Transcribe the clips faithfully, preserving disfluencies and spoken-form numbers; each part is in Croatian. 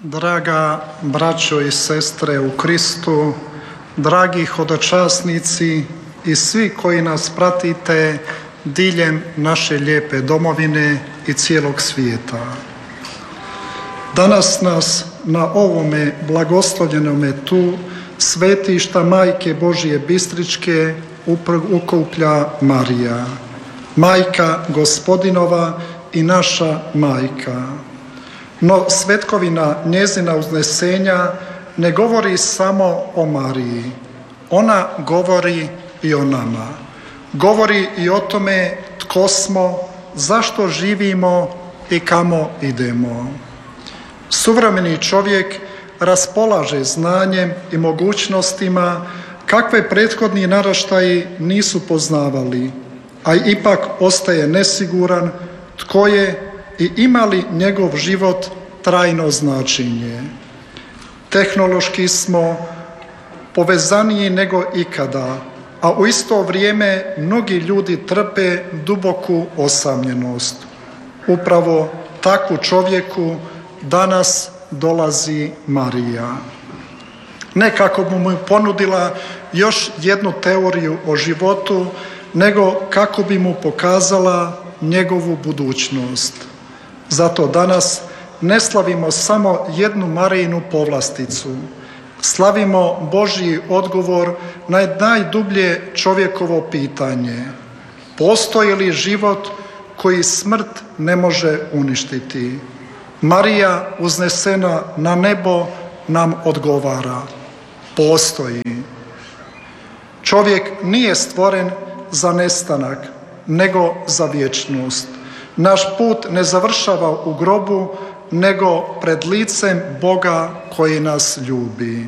Draga braćo i sestre u Kristu, dragi hodočasnici i svi koji nas pratite diljem naše lijepe domovine i cijelog svijeta. Danas nas na ovome blagoslovljenome tu svetišta Majke Božije Bistričke ukuplja Marija, Majka Gospodinova i naša Majka. No svetkovina njezina uznesenja ne govori samo o Mariji. Ona govori i o nama. Govori i o tome tko smo, zašto živimo i kamo idemo. Suvremeni čovjek raspolaže znanjem i mogućnostima kakve prethodni naraštaji nisu poznavali, a ipak ostaje nesiguran tko je i ima li njegov život trajno značenje. Tehnološki smo povezaniji nego ikada, a u isto vrijeme mnogi ljudi trpe duboku osamljenost. Upravo takvu čovjeku danas dolazi Marija. Ne kako bi mu ponudila još jednu teoriju o životu, nego kako bi mu pokazala njegovu budućnost. Zato danas ne slavimo samo jednu Marijinu povlasticu. Slavimo Božji odgovor na najdublje čovjekovo pitanje. Postoji li život koji smrt ne može uništiti? Marija uznesena na nebo nam odgovara. Postoji. Čovjek nije stvoren za nestanak, nego za vječnost. Naš put ne završava u grobu, nego pred licem Boga koji nas ljubi.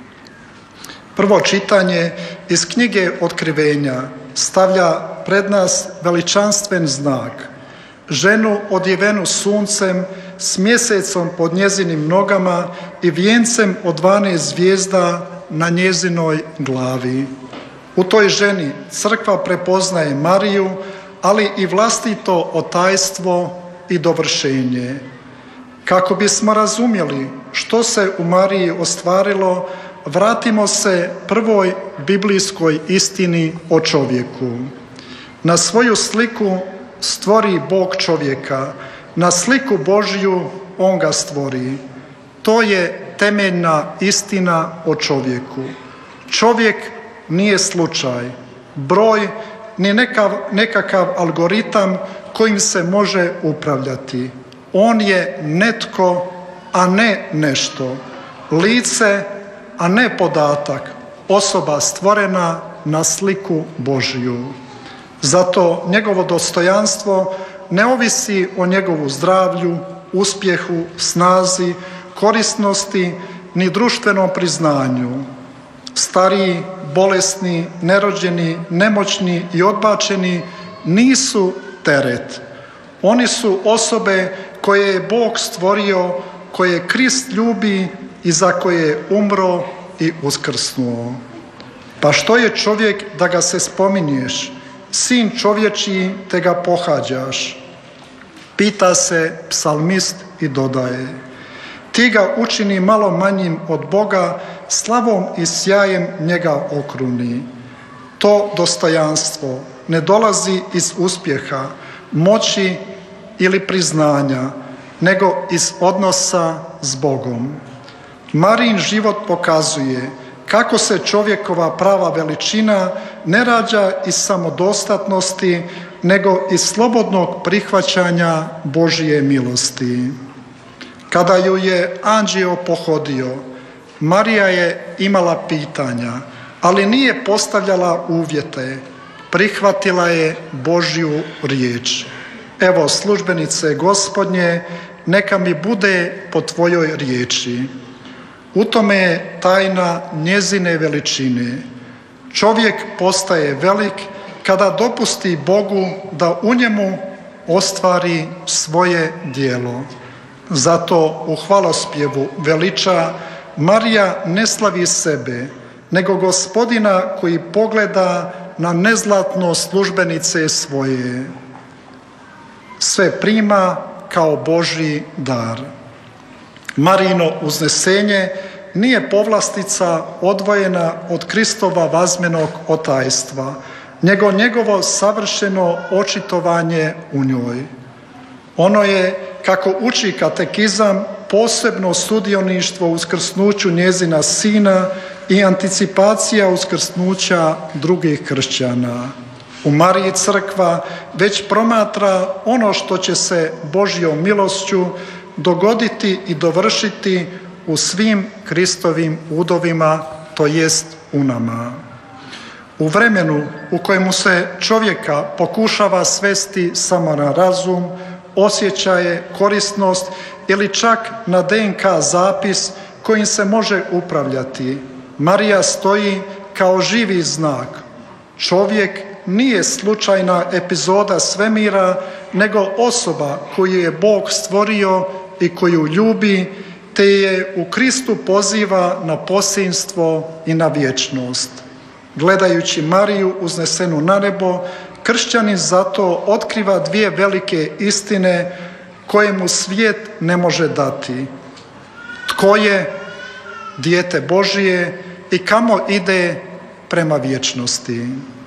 Prvo čitanje iz knjige Otkrivenja stavlja pred nas veličanstven znak. Ženu odjevenu suncem, s mjesecom pod njezinim nogama i vijencem od dvanaest zvijezda na njezinoj glavi. U toj ženi crkva prepoznaje Mariju, ali i vlastito otajstvo i dovršenje. Kako bismo razumjeli što se u Mariji ostvarilo, vratimo se prvoj biblijskoj istini o čovjeku. Na svoju sliku stvori Bog čovjeka, na sliku Božju on ga stvori. To je temeljna istina o čovjeku. Čovjek nije slučaj, broj, ni nekav, nekakav algoritam kojim se može upravljati. On je netko, a ne nešto. Lice, a ne podatak. Osoba stvorena na sliku Božju. Zato njegovo dostojanstvo ne ovisi o njegovu zdravlju, uspjehu, snazi, korisnosti, ni društvenom priznanju. Stariji, bolesni, nerođeni, nemoćni i odbačeni nisu teret. Oni su osobe koje je Bog stvorio, koje Krist ljubi i za koje je umro i uskrsnuo. Pa što je čovjek da ga se spominješ, sin čovječiji te ga pohađaš? Pita se psalmist i dodaje: ti ga učini malo manjim od Boga, slavom i sjajem njega okruni. To dostojanstvo ne dolazi iz uspjeha, moći ili priznanja, nego iz odnosa s Bogom. Marijin život pokazuje kako se čovjekova prava veličina ne rađa iz samodostatnosti, nego iz slobodnog prihvaćanja Božje milosti. Kada ju je anđeo pohodio, Marija je imala pitanja, ali nije postavljala uvjete. Prihvatila je Božju riječ. Evo, službenice Gospodnje, neka mi bude po tvojoj riječi. U tome je tajna njezine veličine. Čovjek postaje velik kada dopusti Bogu da u njemu ostvari svoje djelo. Zato u hvalospjevu veliča Marija ne slavi sebe, nego Gospodina koji pogleda na nezlatno službenice svoje. Sve prima kao Božji dar. Marijino uznesenje nije povlastica odvojena od Kristova vazmenog otajstva, nego njegovo savršeno očitovanje u njoj. Ono je, kako uči katekizam, posebno sudioništvo u uskrsnuću njezina sina i anticipacija uskrsnuća drugih kršćana. U Mariji crkva već promatra ono što će se Božjom milošću dogoditi i dovršiti u svim Kristovim udovima, to jest u nama. U vremenu u kojemu se čovjeka pokušava svesti samo na razum, osjećaje, korisnost ili čak na D N K zapis kojim se može upravljati, Marija stoji kao živi znak. Čovjek nije slučajna epizoda svemira, nego osoba koju je Bog stvorio i koju ljubi, te je u Kristu poziva na posinstvo i na vječnost. Gledajući Mariju uznesenu na nebo, kršćanin zato otkriva dvije velike istine koje mu svijet ne može dati. Tko je dijete Božije i kamo ide prema vječnosti.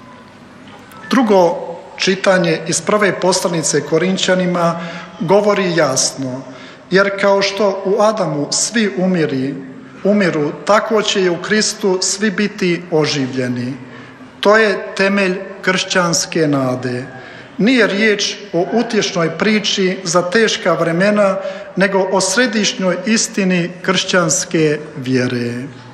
Drugo čitanje iz prve poslanice Korinčanima govori jasno, jer kao što u Adamu svi umiri, umiru, tako će i u Kristu svi biti oživljeni. To je temelj kršćanske nade. Nije riječ o utješnoj priči za teška vremena, nego o središnjoj istini kršćanske vjere.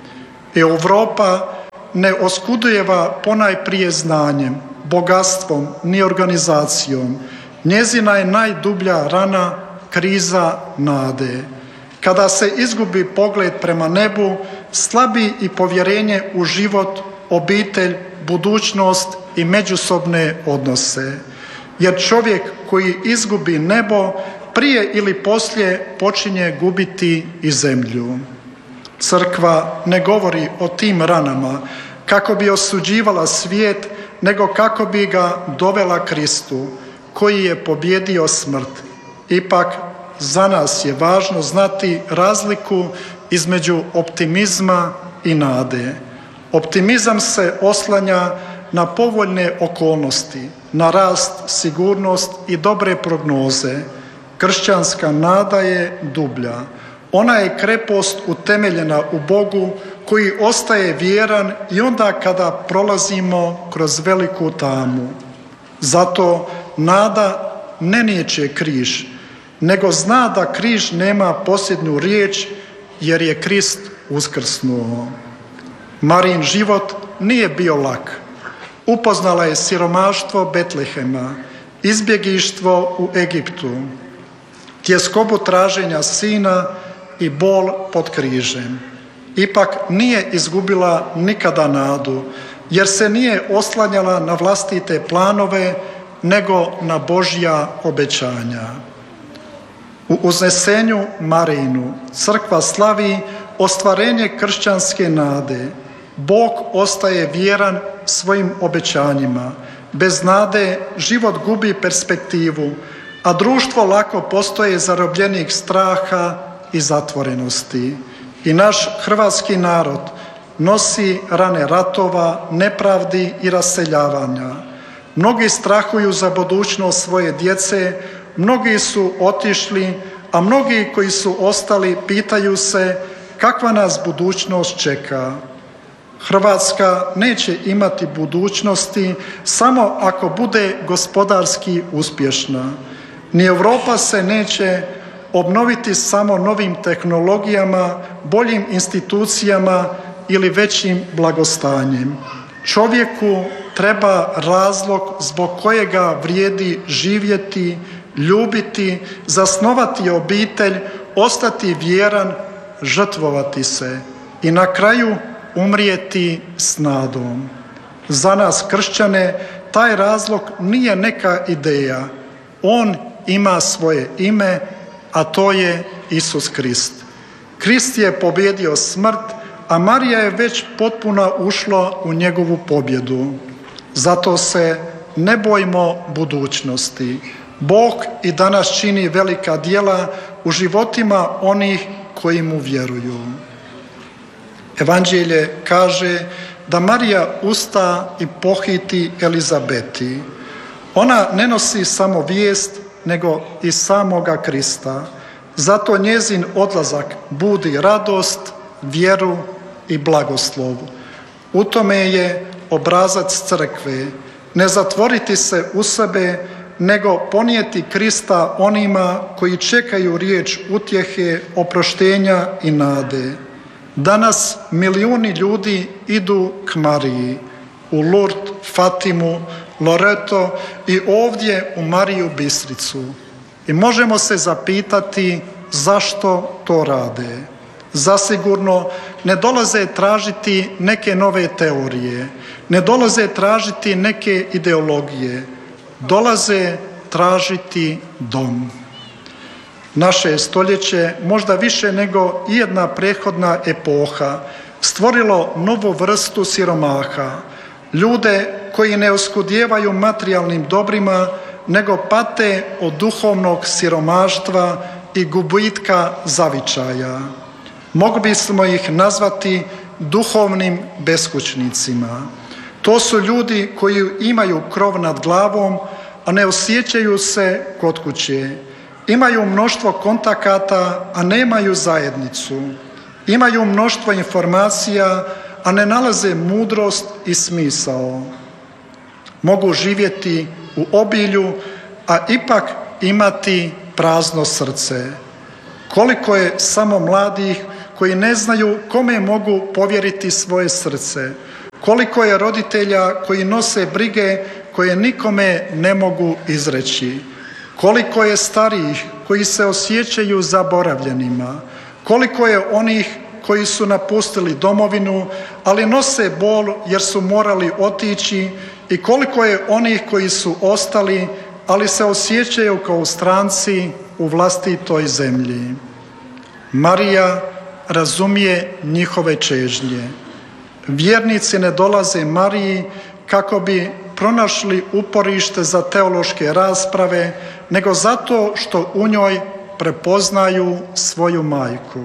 Europa ne oskudujeva ponajprije znanjem, bogatstvom ni organizacijom. Njezina je najdublja rana kriza nade. Kada se izgubi pogled prema nebu, slabi i povjerenje u život, obitelj, budućnost i međusobne odnose. Jer čovjek koji izgubi nebo, prije ili poslije počinje gubiti i zemlju. Crkva ne govori o tim ranama kako bi osuđivala svijet, nego kako bi ga dovela Kristu, koji je pobjedio smrt. Ipak, za nas je važno znati razliku između optimizma i nade. Optimizam se oslanja na povoljne okolnosti, na rast, sigurnost i dobre prognoze. Kršćanska nada je dublja. Ona je krepost utemeljena u Bogu koji ostaje vjeran i onda kada prolazimo kroz veliku tamu. Zato nada ne niječe križ, nego zna da križ nema posljednju riječ jer je Krist uskrsnuo. Marijin život nije bio lak. Upoznala je siromaštvo Betlehema, izbjegištvo u Egiptu, tjeskobu traženja sina i bol pod križem. Ipak nije izgubila nikada nadu, jer se nije oslanjala na vlastite planove, nego na Božja obećanja. U uznesenju Marijinu crkva slavi ostvarenje kršćanske nade. Bog ostaje vjeran svojim obećanjima. Bez nade život gubi perspektivu, a društvo lako postaje zarobljenik straha i zatvorenosti. I naš hrvatski narod nosi rane ratova, nepravdi i raseljavanja. Mnogi strahuju za budućnost svoje djece, mnogi su otišli, a mnogi koji su ostali pitaju se kakva nas budućnost čeka. Hrvatska neće imati budućnosti samo ako bude gospodarski uspješna. Ni Europa se neće obnoviti samo novim tehnologijama, boljim institucijama ili većim blagostanjem. Čovjeku treba razlog zbog kojega vrijedi živjeti, ljubiti, zasnovati obitelj, ostati vjeran, žrtvovati se i na kraju umrijeti s nadom. Za nas kršćane taj razlog nije neka ideja. On ima svoje ime, a to je Isus Krist. Krist je pobjedio smrt, a Marija je već potpuno ušla u njegovu pobjedu. Zato se ne bojmo budućnosti. Bog i danas čini velika djela u životima onih koji mu vjeruju. Evanđelje kaže da Marija usta i pohiti Elizabeti. Ona ne nosi samo vijest, nego i samoga Krista. Zato njezin odlazak budi radost, vjeru i blagoslov. U tome je obrazac crkve. Ne zatvoriti se u sebe, nego ponijeti Krista onima koji čekaju riječ utjehe, oproštenja i nade. Danas milijuni ljudi idu k Mariji, u Lourdes, Fatimu, Loreto i ovdje u Mariju Bistricu. I možemo se zapitati zašto to rade. Zasigurno ne dolaze tražiti neke nove teorije, ne dolaze tražiti neke ideologije, dolaze tražiti dom. Naše stoljeće, možda više nego ijedna prethodna epoha, stvorilo novu vrstu siromaha, ljude koji ne oskudijevaju materijalnim dobrima, nego pate od duhovnog siromaštva i gubitka zavičaja. Mogli bismo ih nazvati duhovnim beskućnicima. To su ljudi koji imaju krov nad glavom, a ne osjećaju se kod kuće. Imaju mnoštvo kontakata, a nemaju zajednicu. Imaju mnoštvo informacija, a ne nalaze mudrost i smisao. Mogu živjeti u obilju, a ipak imati prazno srce. Koliko je samo mladih koji ne znaju kome mogu povjeriti svoje srce. Koliko je roditelja koji nose brige koje nikome ne mogu izreći. Koliko je starijih koji se osjećaju zaboravljenima. Koliko je onih koji su napustili domovinu, ali nose bol jer su morali otići, i koliko je onih koji su ostali, ali se osjećaju kao stranci u vlastitoj zemlji. Marija razumije njihove čežnje. Vjernici ne dolaze Mariji kako bi pronašli uporište za teološke rasprave, nego zato što u njoj prepoznaju svoju majku.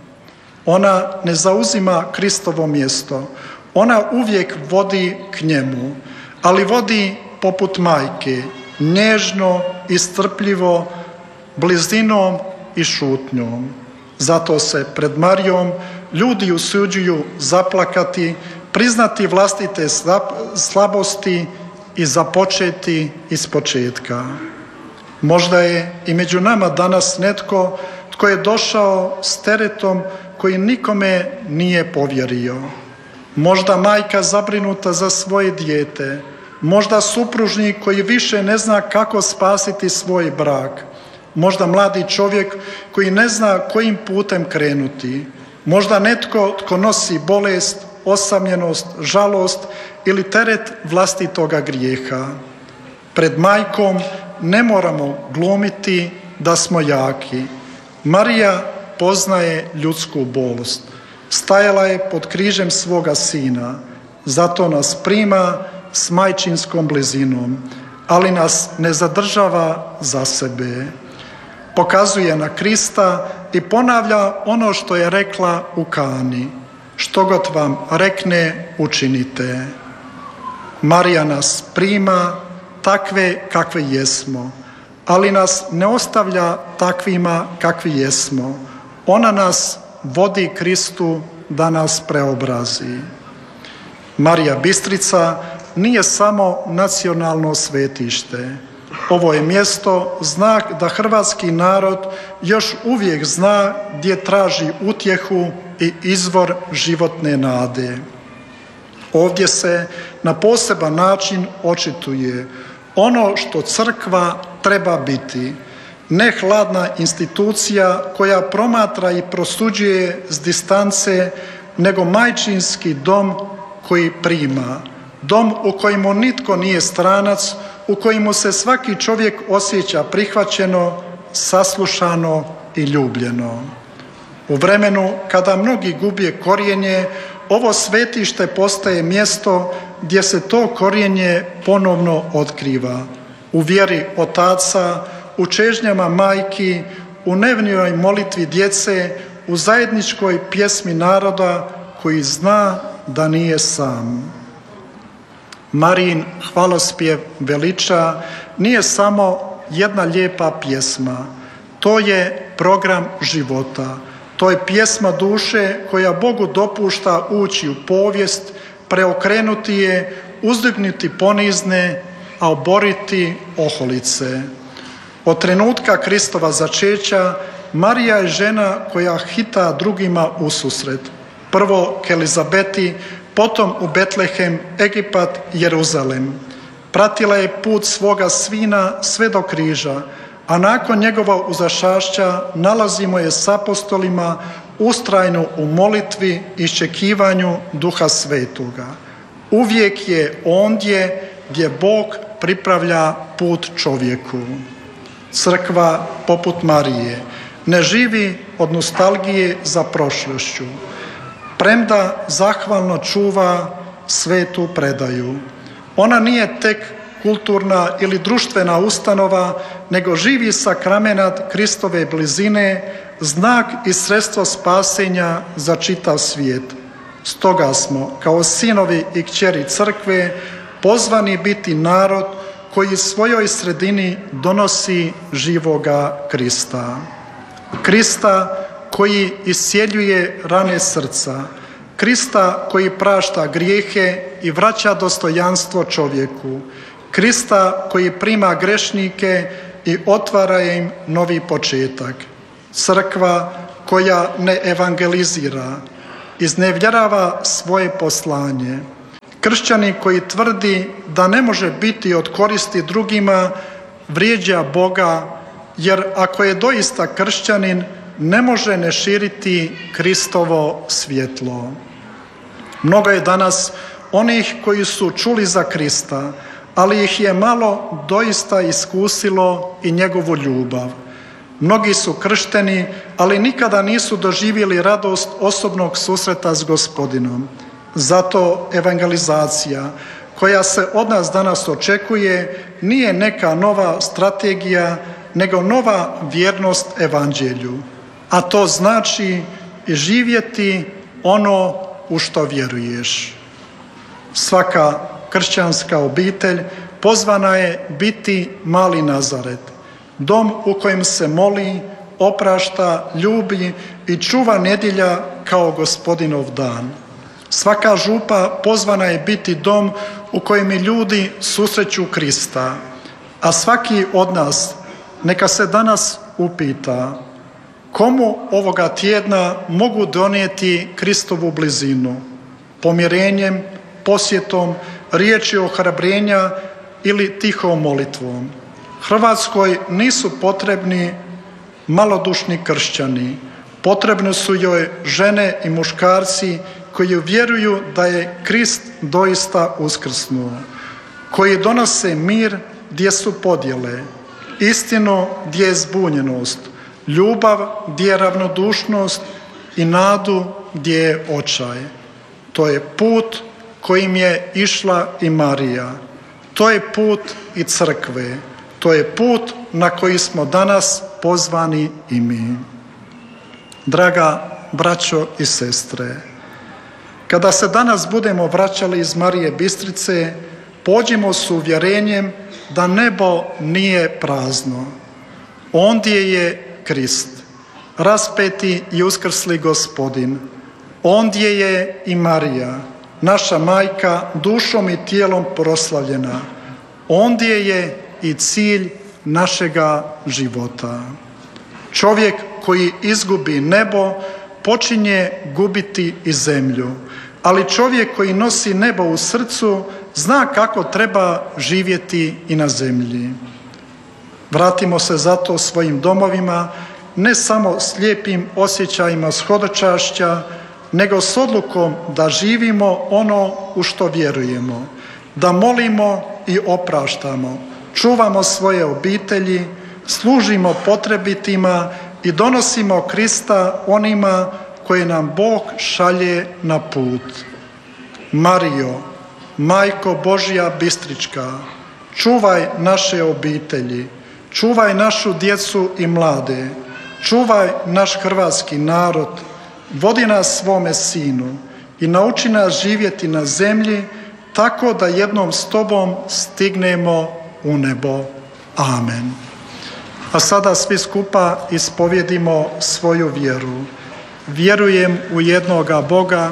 Ona ne zauzima Kristovo mjesto, ona uvijek vodi k njemu, ali vodi poput majke, nježno i strpljivo, blizinom i šutnjom. Zato se pred Marijom ljudi usuđuju zaplakati, priznati vlastite slabosti i započeti ispočetka. Možda je i među nama danas netko tko je došao s teretom koji nikome nije povjerio. Možda majka zabrinuta za svoje dijete, možda supružnik koji više ne zna kako spasiti svoj brak, možda mladi čovjek koji ne zna kojim putem krenuti, možda netko tko nosi bolest, osamljenost, žalost ili teret vlastitoga grijeha. Pred majkom ne moramo glumiti da smo jaki. Marija poznaje ljudsku bolest. Stajala je pod križem svoga sina, zato nas prima s majčinskom blizinom, ali nas ne zadržava za sebe. Pokazuje na Krista i ponavlja ono što je rekla u Kani. Što god vam rekne, učinite. Marija nas prima takve kakve jesmo, ali nas ne ostavlja takvima kakvi jesmo. Ona nas vodi Kristu da nas preobrazi. Marija Bistrica nije samo nacionalno svetište. Ovo je mjesto, znak da hrvatski narod još uvijek zna gdje traži utjehu i izvor životne nade. Ovdje se na poseban način očituje ono što crkva treba biti, ne hladna institucija koja promatra i prosuđuje s distance, nego majčinski dom koji prima, dom u kojemu nitko nije stranac, u kojemu se svaki čovjek osjeća prihvaćeno, saslušano i ljubljeno. U vremenu kada mnogi gubije korijenje, ovo svetište postaje mjesto gdje se to korijenje ponovno otkriva. U vjeri otaca, u čežnjama majki, u dnevnoj molitvi djece, u zajedničkoj pjesmi naroda koji zna da nije sam. Marijin hvalospjev veliča nije samo jedna lijepa pjesma, to je program života, to je pjesma duše koja Bogu dopušta ući u povijest, preokrenuti je, uzdignuti ponizne, a oboriti oholice. Od trenutka Kristova začeća Marija je žena koja hita drugima ususret. Prvo k Elizabeti, potom u Betlehem, Egipat, Jeruzalem. Pratila je put svoga sina sve do križa, a nakon njegova uzašašća nalazimo je s apostolima ustrajnu u molitvi i iščekivanju Duha Svetoga. Uvijek je ondje gdje Bog pripravlja put čovjeku. Crkva, poput Marije, ne živi od nostalgije za prošlošću, premda zahvalno čuva svetu predaju. Ona nije tek kulturna ili društvena ustanova, nego živi sakramenat Kristove blizine, znak i sredstvo spasenja za čitav svijet. Stoga smo, kao sinovi i kćeri crkve, pozvani biti narod koji svojoj sredini donosi živoga Krista. Krista koji iscijeljuje rane srca, Krista koji prašta grijehe i vraća dostojanstvo čovjeku, Krista koji prima grešnike i otvara im novi početak. Crkva koja ne evangelizira, iznevjerava svoje poslanje. Kršćanin koji tvrdi da ne može biti od koristi drugima, vrijeđa Boga, jer ako je doista kršćanin, ne može ne širiti Kristovo svjetlo. Mnogo je danas onih koji su čuli za Krista, ali ih je malo doista iskusilo i njegovu ljubav. Mnogi su kršteni, ali nikada nisu doživjeli radost osobnog susreta s Gospodinom. Zato evangelizacija koja se od nas danas očekuje nije neka nova strategija, nego nova vjernost evanđelju. A to znači živjeti ono u što vjeruješ. Svaka kršćanska obitelj pozvana je biti mali Nazaret, dom u kojem se moli, oprašta, ljubi i čuva nedjelja kao Gospodinov dan. Svaka župa pozvana je biti dom u kojem ljudi susreću Krista, a svaki od nas neka se danas upita komu ovoga tjedna mogu donijeti Kristovu blizinu, pomirenjem, posjetom, riječi ohrabrenja ili tihom molitvom. Hrvatskoj nisu potrebni malodušni kršćani, potrebni su joj žene i muškarci koji vjeruju da je Krist doista uskrsnuo, koji donose mir gdje su podjele, istinu gdje je zbunjenost, ljubav gdje je ravnodušnost i nadu gdje je očaj. To je put kojim je išla i Marija. To je put i crkve. To je put na koji smo danas pozvani i mi. Draga braćo i sestre, kada se danas budemo vraćali iz Marije Bistrice, pođimo s uvjerenjem da nebo nije prazno. Ondje je Krist, raspeti i uskrsli Gospodin. Ondje je i Marija, naša majka, dušom i tijelom proslavljena. Ondje je i cilj našega života. Čovjek koji izgubi nebo počinje gubiti i zemlju, ali čovjek koji nosi nebo u srcu zna kako treba živjeti i na zemlji. Vratimo se zato svojim domovima, ne samo s lijepim osjećajima shodočašća, nego s odlukom da živimo ono u što vjerujemo, da molimo i opraštamo, čuvamo svoje obitelji, služimo potrebitima i donosimo Krista onima koje nam Bog šalje na put. Marijo, Majko Božja Bistrička, čuvaj naše obitelji, čuvaj našu djecu i mlade, čuvaj naš hrvatski narod, vodi nas svome sinu i nauči nas živjeti na zemlji tako da jednom s tobom stignemo u nebo. Amen. A sada svi skupa ispovjedimo svoju vjeru. Vjerujem u jednoga Boga,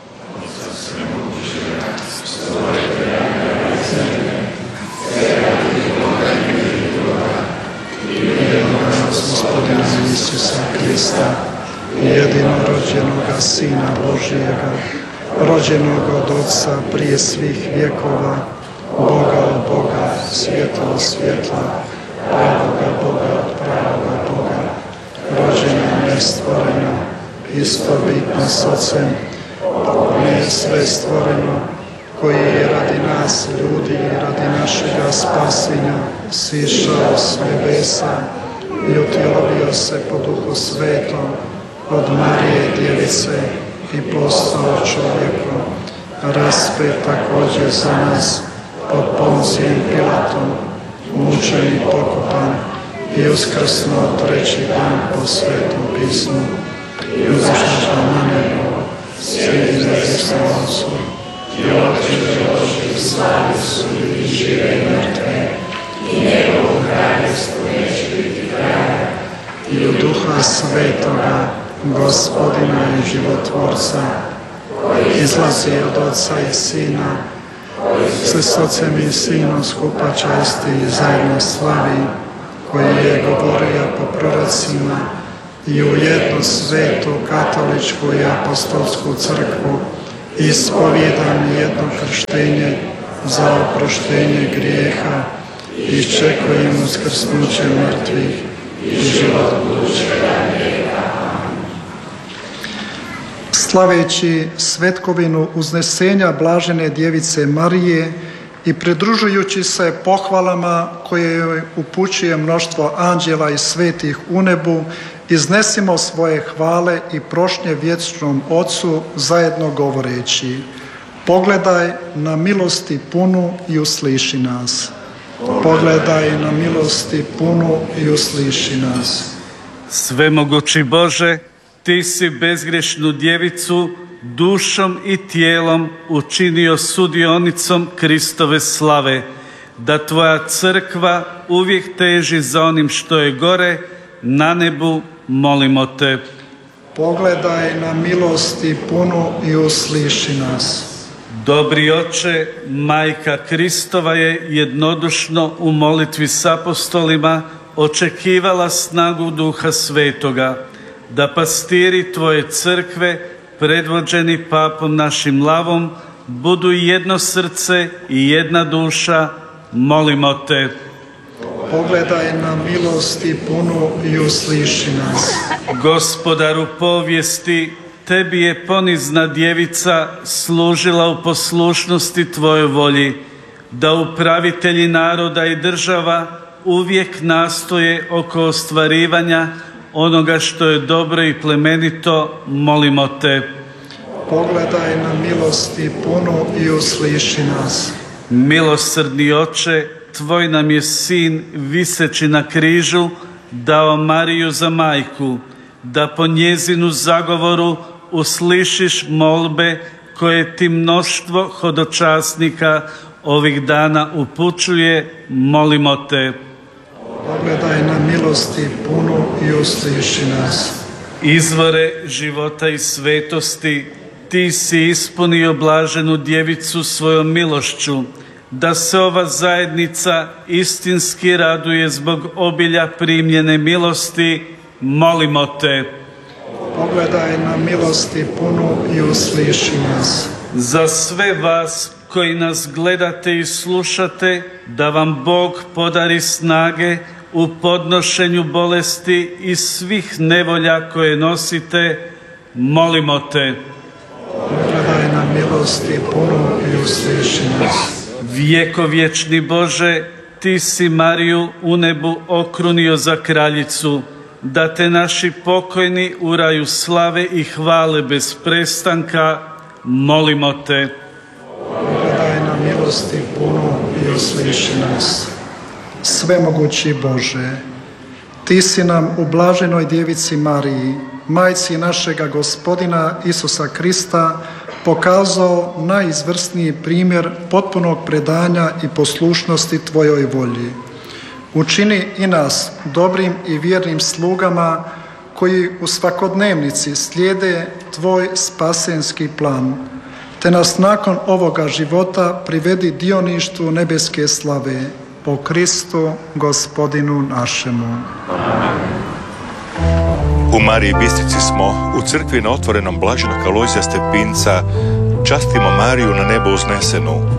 Gospodina Isusa Krista, jedinorođenoga Sina Božijega, rođenog od Otca prije svih vjekova, Boga od Boga, svjetla od svjetla, pravoga Boga od pravoga Boga, rođena nestvorena, istovitna s Otcem, ne sve stvoreno, koji je radi nas ljudi i radi našega spasenja sišao s nebesa i utjelovio se po Duhu Svetom od Marije Djevice i postao čovjekom, raspet također za nas pod Poncijem Pilatom, mučen i pokopan i uskrsnuo treći dan po Svetom pismu i uzašao na nebo, sjedi na desnom Otcu i otiđe Božji slavi sudi i žive i mrtve i njegovo kraljevstvo neće biti kraja i u Duha Svetoga, Gospodina i životvorca, izlazi od Otca i Sina, se s Otcem i Sinom skupa časti i zajedno slavi, koji je govorio po prorocima i u jednu svetu katoličku i apostolsku crkvu ispovjedam jedno krštenje za oproštenje grijeha i čekujem uskrsnuće mrtvih i život budućega vijeka. Slaveći svetkovinu uznesenja Blažene Djevice Marije i pridružujući se pohvalama koje joj upućuje mnoštvo anđela i svetih u nebu, iznesimo svoje hvale i prošnje vječnom Otcu zajedno govoreći: pogledaj na milosti punu i usliši nas. Pogledaj na milosti punu i usliši nas. Svemogući Bože, Ti si bezgrešnu djevicu dušom i tijelom učinio sudionicom Kristove slave, da Tvoja crkva uvijek teži za onim što je gore, na nebu, molimo Te. Pogledaj na milosti punu i usliši nas. Dobri Oče, Majka Kristova je jednodušno u molitvi s apostolima očekivala snagu Duha Svetoga, da pastiri Tvoje crkve, predvođeni papom našim Lavom, budu jedno srce i jedna duša, molimo Te. Pogledaj na milosti punu i usliši nas. Gospodaru povijesti, Tebi je ponizna djevica služila u poslušnosti Tvojoj volji, da upravitelji naroda i država uvijek nastoje oko ostvarivanja onoga što je dobro i plemenito, molimo Te. Pogledaj na milosti punu i usliši nas. Milosrdni Oče, Tvoj nam je Sin, viseći na križu, dao Mariju za majku, da po njezinu zagovoru uslišiš molbe koje Ti mnoštvo hodočasnika ovih dana upućuje, molimo Te. Pogledaj na milosti punu i usliši nas. Izvore života i svetosti, Ti si ispunio Blaženu Djevicu svojom milošću, da se ova zajednica istinski raduje zbog obilja primljene milosti, molimo Te. Pogledaj na milosti punu i usliši nas. Za sve vas koji nas gledate i slušate, da vam Bog podari snage u podnošenju bolesti i svih nevolja koje nosite, molimo Te. Pogledaj na milosti punu i usliši nas. Vjekovječni Bože, Ti si Mariju u nebu okrunio za kraljicu, da Te naši pokojni u raju slave i hvale bez prestanka, molimo Te. Pogledaj na milosti punu i usliši nas. Svemogući Bože, Ti si nam u blaženoj djevici Mariji, majci našega Gospodina Isusa Krista, pokazao najizvrsniji primjer potpunog predanja i poslušnosti Tvojoj volji. Učini i nas dobrim i vjernim slugama koji u svakodnevnici slijede Tvoj spasenski plan, te nas nakon ovoga života privedi dioništvu nebeske slave, po Kristu Gospodinu našemu. U Mariji Bistrici smo u crkvi na otvorenom blaženog Alojzija Stepinca častimo Mariju na nebo uznesenu,